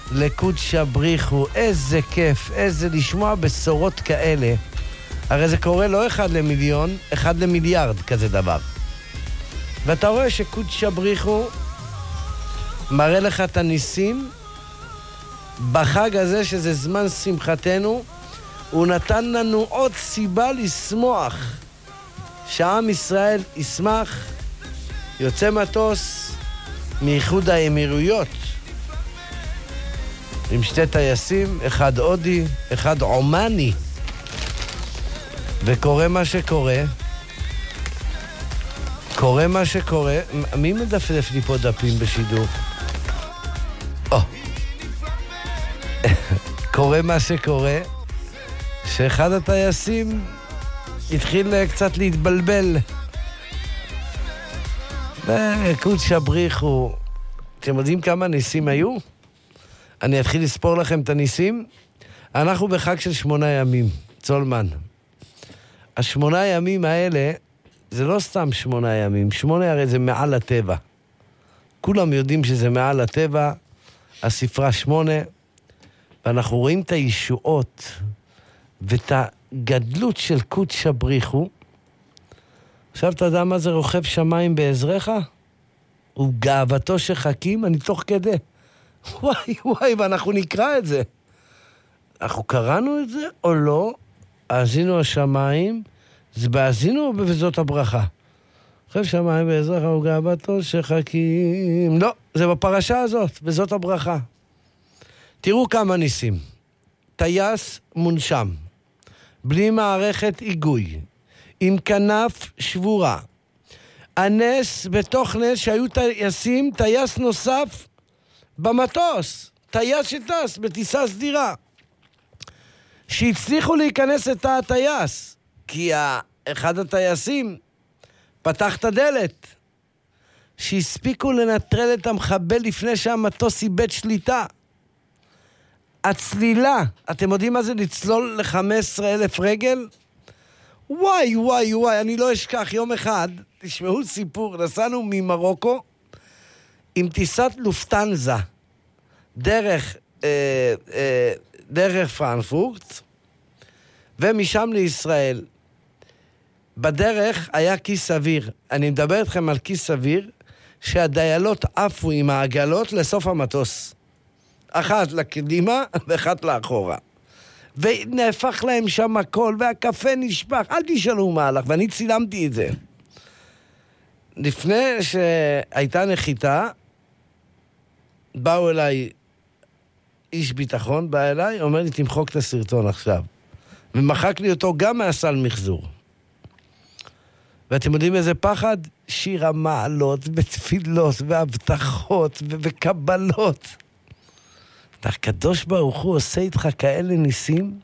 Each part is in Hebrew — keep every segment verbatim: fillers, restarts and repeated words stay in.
לקודש הבריחו, איזה כיף, איזה לשמוע בשורות כאלה. הרי זה קורה לא אחד למיליון, אחד למיליארד כזה דבר. ואתה רואה שקודש הבריחו מראה לך את הניסים בחג הזה, שזה זמן שמחתנו. הוא נתן לנו עוד סיבה לשמוח, שעם ישראל ישמח. יוצא מטוס מאיחוד האמירויות עם שתי טייסים, אחד הודי, אחד עומני, וקורה מה שקורה. קורה מה שקורה. מי מדפדף לי פה דפים בשידור? או. קורה מה שקורה, שאחד הטייסים התחיל קצת להתבלבל. קודש הבריחו. אתם יודעים כמה ניסים היו? אני אתחיל לספור לכם את הניסים. אנחנו בחג של שמונה ימים, צולמן. השמונה ימים האלה, זה לא סתם שמונה ימים. שמונה הרי זה מעל הטבע. כולם יודעים שזה מעל הטבע. הספרה שמונה. ואנחנו רואים את הישועות ואת הגדלות של קודש הבריחו. עכשיו אתה יודע מה זה רוכב שמיים בעזרך? הוא גאוותו שחכים, אני תוך כדי. וואי וואי, ואנחנו נקרא את זה. אנחנו קראנו את זה או לא? האזינו השמיים, זה באזינו וזאת הברכה. רוכב שמיים בעזרך הוא גאוותו שחכים. לא, זה בפרשה הזאת, וזאת הברכה. תראו כמה ניסים. טייס מונשם, בלי מערכת היגוי, עם כנף שבורה. הנס בתוך נס שהיו טייסים, טייס נוסף במטוס, טייס שטס בטיסה סדירה, שהצליחו להיכנס את הטייס, כי אחד הטייסים פתח את הדלת, שהספיקו לנטרל את המחבל לפני שהמטוס איבד שליטה. הצלילה, אתם יודעים מה זה לצלול ל-חמישה עשר אלף רגל? וואי וואי וואי, אני לא אשכח יום אחד, תשמעו סיפור, נסענו ממרוקו עם טיסת לופטנזה, דרך, אה, אה, דרך פרנקפורט, ומשם לישראל. בדרך היה כיס אוויר. אני מדבר אתכם על כיס אוויר, שהדיילות עפו עם העגלות לסוף המטוס. אחת לקדימה ואחת לאחורה. ונהפך להם שם הכל, והקפה נשפך. אל תשאלו מה הלך, ואני צילמתי את זה. לפני שהייתה נחיתה, באו אליי איש ביטחון, בא אליי, אומר לי, תמחוק את הסרטון עכשיו. ומחק לי אותו גם מהסל מחזור. ואתם יודעים איזה פחד? שיר המעלות, ותפילות, והבטחות, וקבלות. הקדוש ברוך הוא עושה איתך כאלה ניסים,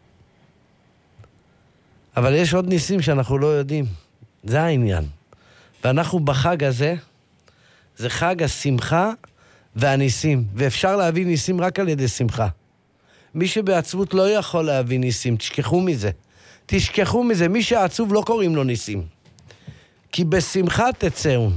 אבל יש עוד ניסים שאנחנו לא יודעים. זה העניין. ואנחנו בחג הזה, זה חג השמחה והניסים, ואפשר להביא ניסים רק על ידי שמחה. מי שבעצבות לא יכול להביא ניסים, תשכחו מזה. תשכחו מזה, מי שעצוב לא קוראים לו ניסים. כי בשמחה תצאו.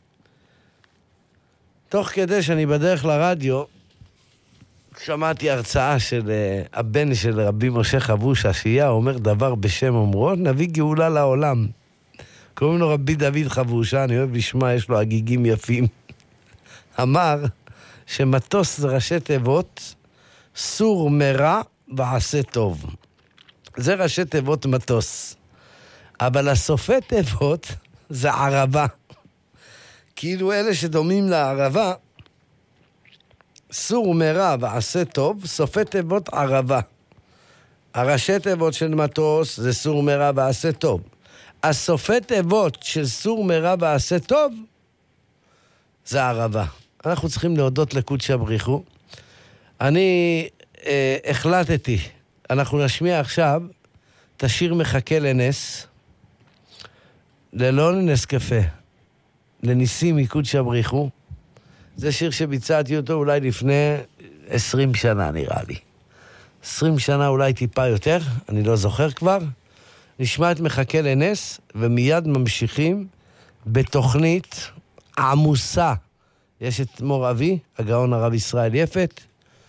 תוך כדי שאני בדרך לרדיו, שמעתי הרצאה של uh, הבן של רבי משה חבוש, השיעה, אומר דבר בשם אומרו, נביא גאולה לעולם. קוראים לו רבי דוד חבושה, אני אוהב לשמוע, יש לו הגיגים יפים. אמר שמטוס זה ראשי תיבות, סור מרע ועשה טוב. זה ראשי תיבות מטוס. אבל הסופי תיבות זה ערבה. כאילו אלה שדומים לערבה, סור מרע ועשה טוב, סופי תיבות ערבה. הראשי תיבות של מטוס זה סור מרע ועשה טוב. הסופי תיבות של סור מרע ועשה טוב זה ערבה. אנחנו צריכים להודות לקודש הבריחו. אני אה, החלטתי, אנחנו נשמיע עכשיו את השיר מחכה לנס, ללא לנס קפה, לניסים מקודש הבריחו. זה שיר שביצעתי אותו אולי לפני עשרים שנה נראה לי. עשרים שנה אולי טיפה יותר, אני לא זוכר כבר. נשמע את מחכה לנס, ומיד ממשיכים בתוכנית עמוסה. יש את מור אבי, הגאון הרב ישראל יפת,